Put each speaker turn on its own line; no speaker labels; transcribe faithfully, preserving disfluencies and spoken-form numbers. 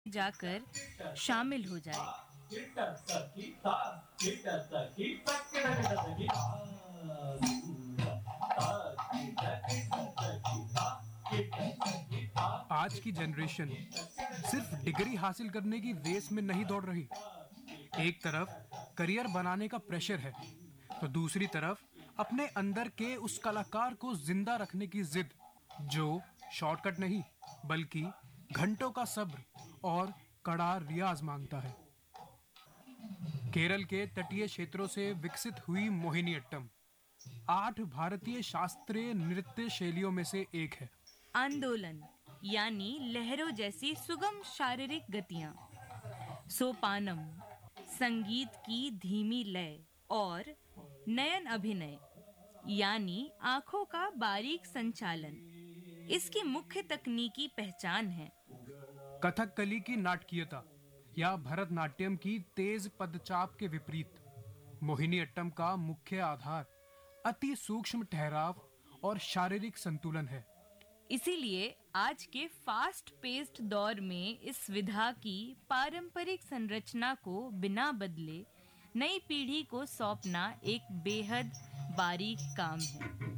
जाकर शामिल हो जाए।
आज की जनरेशन सिर्फ डिग्री हासिल करने की रेस में नहीं दौड़ रही। एक तरफ करियर बनाने का प्रेशर है, तो दूसरी तरफ अपने अंदर के उस कलाकार को जिंदा रखने की जिद, जो शॉर्टकट नहीं बल्कि घंटों का सब्र और कड़ा रियाज मांगता है। केरल के तटीय क्षेत्रों से विकसित हुई मोहिनीअट्टम आठ भारतीय शास्त्रीय नृत्य शैलियों में से एक है।
आंदोलन यानी लहरों जैसी सुगम शारीरिक गतियां, सोपानम संगीत की धीमी लय और नयन अभिनय यानी आंखों का बारीक संचालन इसकी मुख्य तकनीकी पहचान है।
कथकली की नाटकीयता या भरतनाट्यम की तेज पदचाप के विपरीत मोहिनीअट्टम का मुख्य आधार अति सूक्ष्म ठहराव और शारीरिक संतुलन है।
इसीलिए आज के फास्ट पेस्ड दौर में इस विधा की पारंपरिक संरचना को बिना बदले नई पीढ़ी को सौंपना एक बेहद बारीक काम है।